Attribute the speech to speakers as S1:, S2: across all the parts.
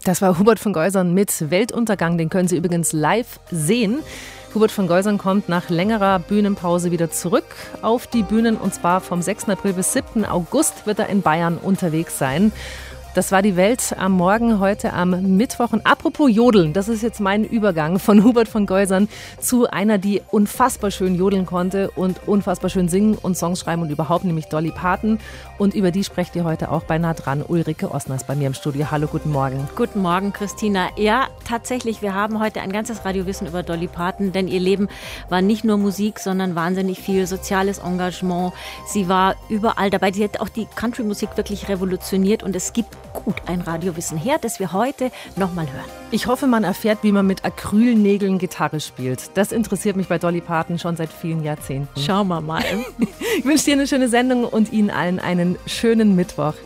S1: Das war Hubert von Geusern mit Weltuntergang. Den können Sie übrigens live sehen. Hubert von Geusern kommt nach längerer Bühnenpause wieder zurück auf die Bühnen. Und zwar vom 6. April bis 7. August wird er in Bayern unterwegs sein. Das war die Welt am Morgen, heute am Mittwoch. Und apropos Jodeln, das ist jetzt mein Übergang von Hubert von Geusern zu einer, die unfassbar schön jodeln konnte und unfassbar schön singen und Songs schreiben und überhaupt, nämlich Dolly Parton. Und über die sprecht ihr heute auch bei Nah dran. Ulrike Osner ist bei mir im Studio. Hallo, guten Morgen.
S2: Guten Morgen, Christina. Ja, tatsächlich, wir haben heute ein ganzes Radiowissen über Dolly Parton, denn ihr Leben war nicht nur Musik, sondern wahnsinnig viel soziales Engagement. Sie war überall dabei. Sie hat auch die Country-Musik wirklich revolutioniert und es gibt gut ein Radiowissen her, das wir heute nochmal hören.
S1: Ich hoffe, man erfährt, wie man mit Acrylnägeln Gitarre spielt. Das interessiert mich bei Dolly Parton schon seit vielen Jahrzehnten.
S2: Schauen wir mal.
S1: Ich wünsche dir eine schöne Sendung und Ihnen allen einen schönen Mittwoch.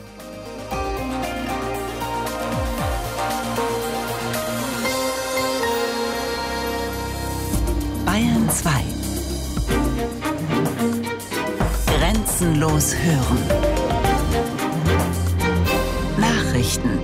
S3: Bayern 2. Grenzenlos hören. Nachrichten.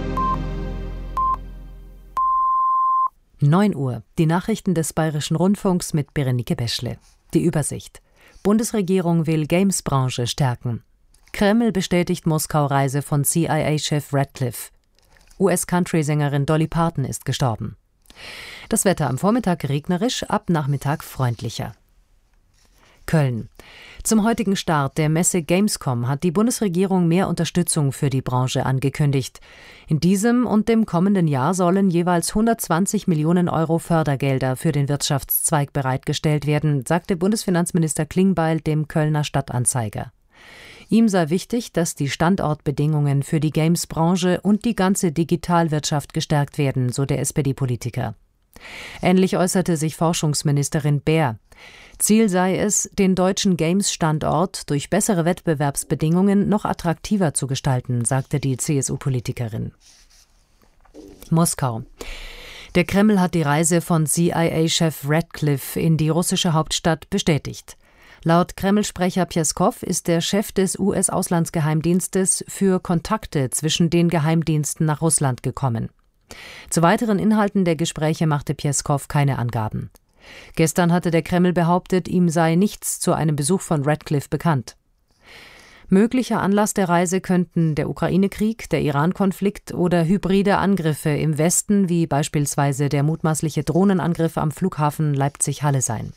S4: 9 Uhr. Die Nachrichten des Bayerischen Rundfunks mit Berenike Beschle. Die Übersicht. Bundesregierung will Games-Branche stärken. Kreml bestätigt Moskau-Reise von CIA-Chef Radcliffe. US-Country-Sängerin Dolly Parton ist gestorben. Das Wetter am Vormittag regnerisch, ab Nachmittag freundlicher. Köln. Zum heutigen Start der Messe Gamescom hat die Bundesregierung mehr Unterstützung für die Branche angekündigt. In diesem und dem kommenden Jahr sollen jeweils 120 Millionen Euro Fördergelder für den Wirtschaftszweig bereitgestellt werden, sagte Bundesfinanzminister Klingbeil dem Kölner Stadtanzeiger. Ihm sei wichtig, dass die Standortbedingungen für die Games-Branche und die ganze Digitalwirtschaft gestärkt werden, so der SPD-Politiker. Ähnlich äußerte sich Forschungsministerin Baer. Ziel sei es, den deutschen Games-Standort durch bessere Wettbewerbsbedingungen noch attraktiver zu gestalten, sagte die CSU-Politikerin. Moskau. Der Kreml hat die Reise von CIA-Chef Radcliffe in die russische Hauptstadt bestätigt. Laut Kreml-Sprecher Pjeskow ist der Chef des US-Auslandsgeheimdienstes für Kontakte zwischen den Geheimdiensten nach Russland gekommen. Zu weiteren Inhalten der Gespräche machte Pjeskow keine Angaben. Gestern hatte der Kreml behauptet, ihm sei nichts zu einem Besuch von Radcliffe bekannt. Möglicher Anlass der Reise könnten der Ukraine-Krieg, der Iran-Konflikt oder hybride Angriffe im Westen, wie beispielsweise der mutmaßliche Drohnenangriff am Flughafen Leipzig-Halle sein.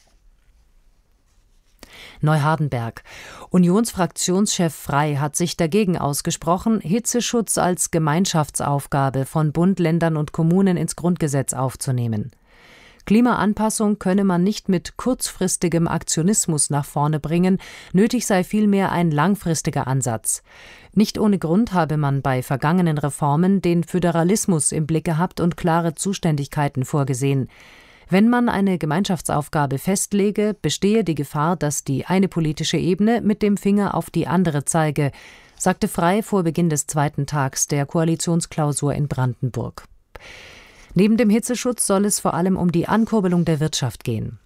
S4: Neuhardenberg. Unionsfraktionschef Frey hat sich dagegen ausgesprochen, Hitzeschutz als Gemeinschaftsaufgabe von Bund, Ländern und Kommunen ins Grundgesetz aufzunehmen. Klimaanpassung könne man nicht mit kurzfristigem Aktionismus nach vorne bringen, nötig sei vielmehr ein langfristiger Ansatz. Nicht ohne Grund habe man bei vergangenen Reformen den Föderalismus im Blick gehabt und klare Zuständigkeiten vorgesehen. Wenn man eine Gemeinschaftsaufgabe festlege, bestehe die Gefahr, dass die eine politische Ebene mit dem Finger auf die andere zeige, sagte Frey vor Beginn des zweiten Tags der Koalitionsklausur in Brandenburg. Neben dem Hitzeschutz soll es vor allem um die Ankurbelung der Wirtschaft gehen.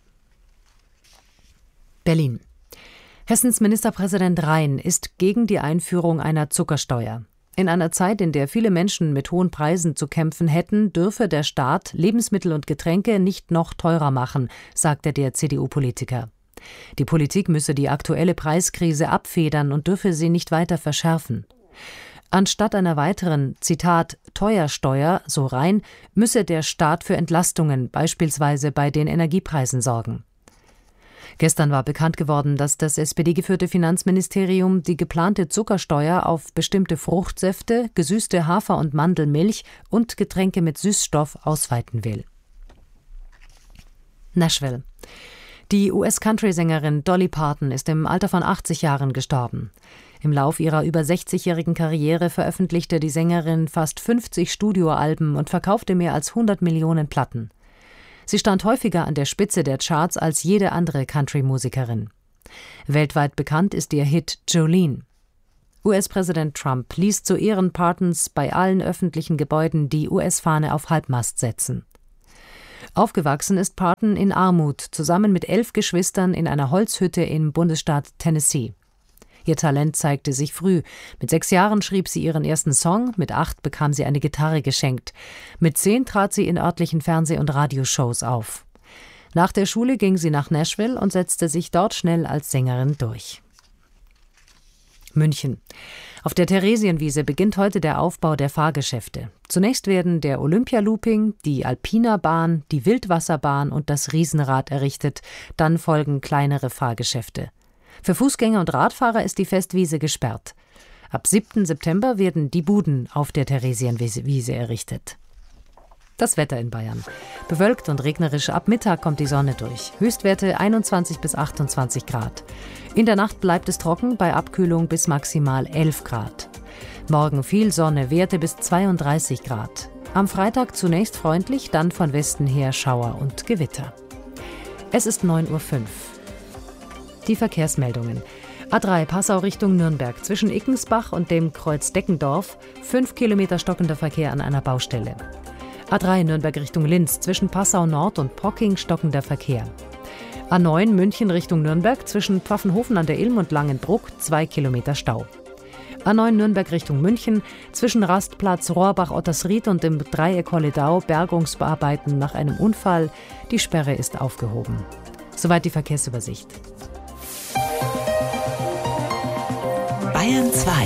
S4: Berlin. Hessens Ministerpräsident Rhein ist gegen die Einführung einer Zuckersteuer. In einer Zeit, in der viele Menschen mit hohen Preisen zu kämpfen hätten, dürfe der Staat Lebensmittel und Getränke nicht noch teurer machen, sagte der CDU-Politiker. Die Politik müsse die aktuelle Preiskrise abfedern und dürfe sie nicht weiter verschärfen. Anstatt einer weiteren, Zitat, Teuersteuer, so Rhein, müsse der Staat für Entlastungen, beispielsweise bei den Energiepreisen, sorgen. Gestern war bekannt geworden, dass das SPD-geführte Finanzministerium die geplante Zuckersteuer auf bestimmte Fruchtsäfte, gesüßte Hafer- und Mandelmilch und Getränke mit Süßstoff ausweiten will. Nashville. Die US-Country-Sängerin Dolly Parton ist im Alter von 80 Jahren gestorben. Im Lauf ihrer über 60-jährigen Karriere veröffentlichte die Sängerin fast 50 Studioalben und verkaufte mehr als 100 Millionen Platten. Sie stand häufiger an der Spitze der Charts als jede andere Country-Musikerin. Weltweit bekannt ist ihr Hit Jolene. US-Präsident Trump ließ zu Ehren Partons bei allen öffentlichen Gebäuden die US-Fahne auf Halbmast setzen. Aufgewachsen ist Parton in Armut, zusammen mit 11 Geschwistern in einer Holzhütte im Bundesstaat Tennessee. Ihr Talent zeigte sich früh. Mit 6 Jahren schrieb sie ihren ersten Song, mit 8 bekam sie eine Gitarre geschenkt. Mit 10 trat sie in örtlichen Fernseh- und Radioshows auf. Nach der Schule ging sie nach Nashville und setzte sich dort schnell als Sängerin durch. München. Auf der Theresienwiese beginnt heute der Aufbau der Fahrgeschäfte. Zunächst werden der Olympialooping, die Alpina-Bahn, die Wildwasserbahn und das Riesenrad errichtet. Dann folgen kleinere Fahrgeschäfte. Für Fußgänger und Radfahrer ist die Festwiese gesperrt. Ab 7. September werden die Buden auf der Theresienwiese errichtet. Das Wetter in Bayern. Bewölkt und regnerisch, ab Mittag kommt die Sonne durch. Höchstwerte 21 bis 28 Grad. In der Nacht bleibt es trocken, bei Abkühlung bis maximal 11 Grad. Morgen viel Sonne, Werte bis 32 Grad. Am Freitag zunächst freundlich, dann von Westen her Schauer und Gewitter. Es ist 9:05 Uhr. Die Verkehrsmeldungen. A3 Passau Richtung Nürnberg. Zwischen Ickensbach und dem Kreuz Deckendorf 5 Kilometer stockender Verkehr an einer Baustelle. A3 Nürnberg Richtung Linz, zwischen Passau Nord und Pocking stockender Verkehr. A9 München Richtung Nürnberg, zwischen Pfaffenhofen an der Ilm und Langenbruck 2 Kilometer Stau. A9 Nürnberg Richtung München, zwischen Rastplatz Rohrbach-Ottersried und dem Dreieck Holledau Bergungsbearbeiten nach einem Unfall. Die Sperre ist aufgehoben. Soweit die Verkehrsübersicht.
S3: Bayern 2.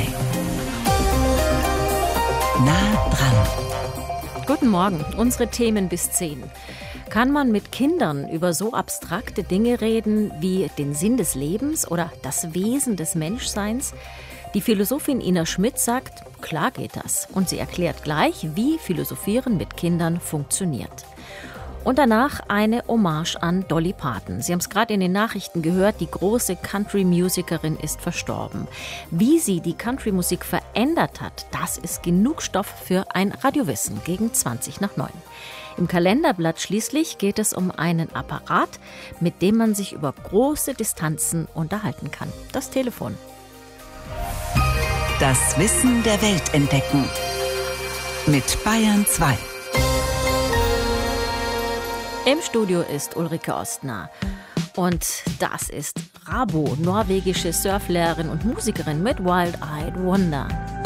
S3: Nah dran.
S2: Guten Morgen, unsere Themen bis 10. Kann man mit Kindern über so abstrakte Dinge reden wie den Sinn des Lebens oder das Wesen des Menschseins? Die Philosophin Ina Schmidt sagt, klar geht das. Und sie erklärt gleich, wie Philosophieren mit Kindern funktioniert. Und danach eine Hommage an Dolly Parton. Sie haben es gerade in den Nachrichten gehört, die große Country-Musikerin ist verstorben. Wie sie die Country-Musik verändert hat, das ist genug Stoff für ein Radiowissen gegen 8:20. Im Kalenderblatt schließlich geht es um einen Apparat, mit dem man sich über große Distanzen unterhalten kann. Das Telefon.
S3: Das Wissen der Welt entdecken. Mit Bayern 2.
S2: Im Studio ist Ulrike Ostner. Und das ist Rabo, norwegische Surflehrerin und Musikerin mit Wild Eyed Wonder.